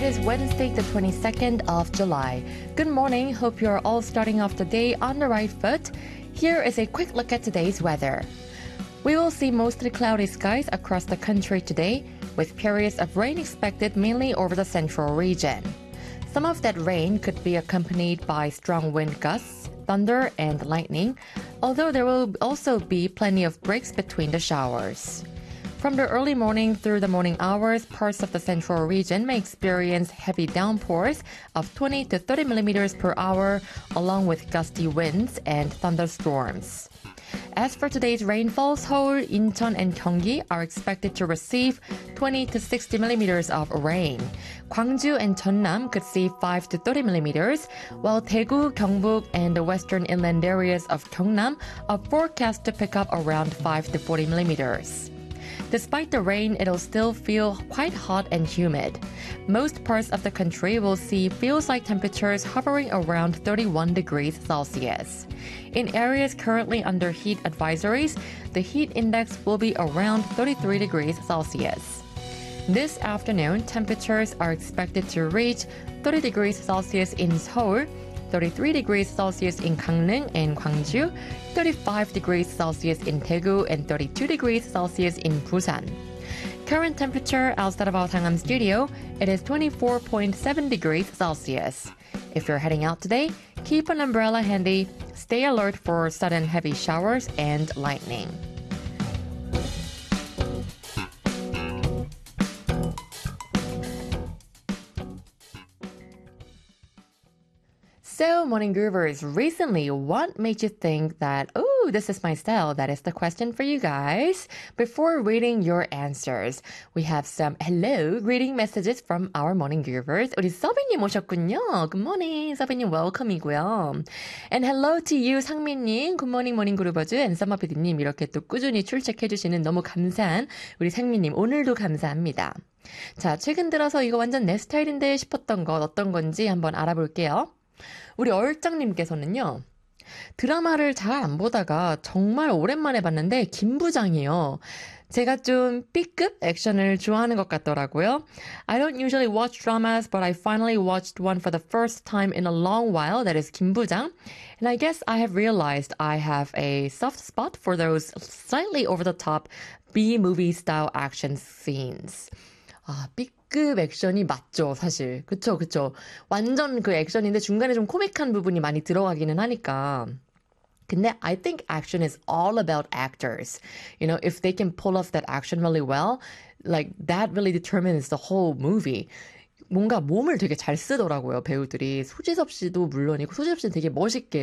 It is Wednesday, the 22nd of July. Good morning. Hope you're all starting off the day on the right foot. Here is a quick look at today's weather. We will see mostly cloudy skies across the country today, with periods of rain expected mainly over the central region. Some of that rain could be accompanied by strong wind gusts, thunder, and lightning, although there will also be plenty of breaks between the showers. From the early morning through the morning hours, parts of the central region may experience heavy downpours of 20 to 30 millimeters per hour, along with gusty winds and thunderstorms. As for today's rainfall, Seoul, Incheon, and Gyeonggi are expected to receive 20 to 60 millimeters of rain. Gwangju and Jeonnam could see 5 to 30 millimeters, while Daegu, Gyeongbuk, and the western inland areas of Gyeongnam are forecast to pick up around 5 to 40 millimeters. Despite the rain, it'll still feel quite hot and humid. Most parts of the country will see feels-like temperatures hovering around 31 degrees Celsius. In areas currently under heat advisories, the heat index will be around 33 degrees Celsius. This afternoon, temperatures are expected to reach 30 degrees Celsius in Seoul, 33 degrees Celsius in Gangneung and Gwangju, 35 degrees Celsius in Daegu, and 32 degrees Celsius in Busan. Current temperature outside of our Sangam studio, it is 24.7 degrees Celsius. If you're heading out today, keep an umbrella handy, stay alert for sudden heavy showers and lightning. So, Morning Groovers, recently, what made you think that, oh, this is my style? That is the question for you guys. Before reading your answers, we have some hello greeting messages from our Morning Groovers. 우리 서빈님 오셨군요. Good morning, 서빈님 welcome이고요. And hello to you, 상민님. Good morning, Morning Groovers. And 썸머피디님 이렇게 또 꾸준히 출첵해주시는 너무 감사한 우리 상민님, 오늘도 감사합니다. 자, 최근 들어서 이거 완전 내 스타일인데 싶었던 것 어떤 건지 한번 알아볼게요. 우리 얼짱님께서는요. 드라마를 잘 안 보다가 정말 오랜만에 봤는데 김부장이요. 제가 좀 B급 액션을 좋아하는 것 같더라고요. I don't usually watch dramas, but I finally watched one for the first time in a long while. That is 김부장. And I guess I have realized I have a soft spot for those slightly over-the-top B-movie style action scenes. 아, B급 액션이 맞죠, 사실. 그쵸. 완전 그 액션인데 중간에 좀 코믹한 부분이 많이 들어가기는 하니까. 근데 I think action is all about actors. You know, if they can pull off that action really well, like that really determines the whole movie. 뭔가 몸을 되게 잘 쓰더라고요, 배우들이. 소지섭 씨도 물론이고, 소지섭 씨는 되게 멋있게